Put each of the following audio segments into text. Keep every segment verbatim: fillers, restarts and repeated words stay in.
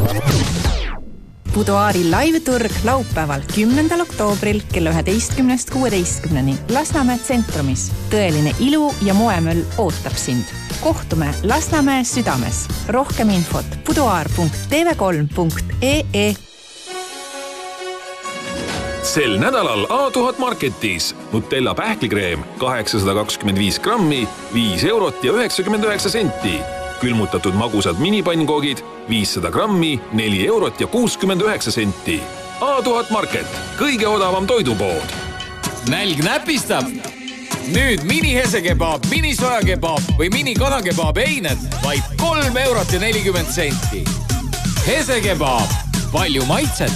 Buduaari live-turg laupäeval kümnendal oktoobril kella üheteistkümnest kuueteistkümneni Lasnamäe tsentromis. Tõeline ilu ja moemöll ootab sind. Kohtume Lasnamäe südames. Rohkem infot buduaar punkt t v kolm punkt e e. Sel nädalal A tuhat Marketis Nutella pähklikreem kaheksasada kakskümmend viis grammi, viis eurot ja üheksakümmend üheksa senti. Külmutatud magusad minipannkogid, viissada grammi, neli eurot ja kuuskümmend üheksa senti. A tuhat Market, kõige odavam toidupood. Nälg näpistab! Nüüd mini-hesekebaab, mini-sojakebaab või mini-kanakebaab eined vaid kolm eurot ja nelikümmend senti. Hesekebaab, palju maitset,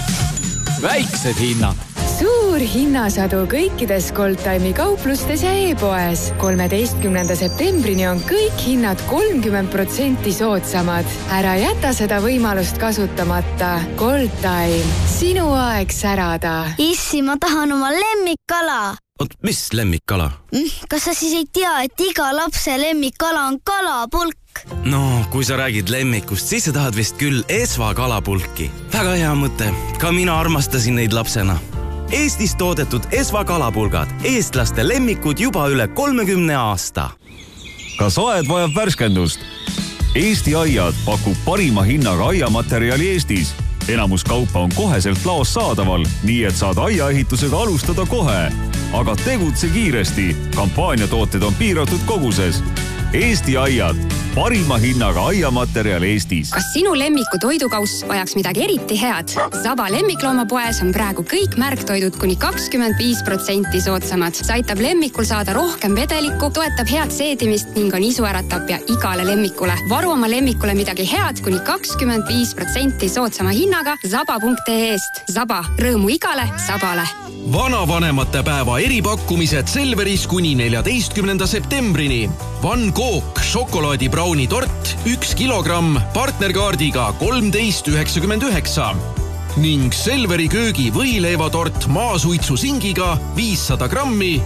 väiksed hinnad. Suur hinnasadu kõikides Goldtime'i kauplustes ja e-poes. kolmeteistkümnenda septembrini on kõik hinnad kolmkümmend protsenti soodsamad. Ära jäta seda võimalust kasutamata. Goldtime, sinu aeg särada. Issi, ma tahan oma lemmikkala. Oot, mis lemmikkala? Kas sa siis ei tea, et iga lapse lemmikkala on kalapulk? No, kui sa räägid lemmikust, siis sa tahad vist küll Esva kalapulki. Väga hea mõte. Ka mina armastasin neid lapsena. Eestis toodetud Esva kalapulgad. Eestlaste lemmikud juba üle kolmekümne aasta. Kas aed vajab värskendust? Eesti Aiad pakub parima hinnaga aiamaterjali Eestis. Enamus kaupa on koheselt laos saadaval, nii et saad aiaehitusega alustada kohe. Aga tegutse kiiresti. Kampaaniatooted on piiratud koguses. Eesti Aiad, parima hinnaga aiamaterjal Eestis. Kas sinu lemmiku toidukauss vajaks midagi eriti head? Saba lemmikloomapoes on praegu kõik märktoidud kuni kakskümmend viis protsenti soodsamad. See aitab lemmikul saada rohkem vedelikku, toetab head seedimist ning on isuäratapja igale lemmikule. Varu oma lemmikule midagi head kuni kakskümmend viis protsenti soodsama hinnaga saba punkt e eest. Saba, rõõmu igale sabale. Vanavanemate päeva eripakkumised Selveris kuni neljateistkümnenda septembrini. Van Kook šokolaadi brauni tort üks kilogramm partnerkaardiga kolmteist üheksakümmend üheksa ning Selveri köögi võileivatort maasuitsu singiga viissada grammi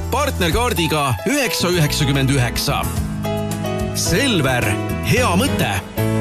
partnerkaardiga üheksa üheksakümmend üheksa. Selver, hea mõte!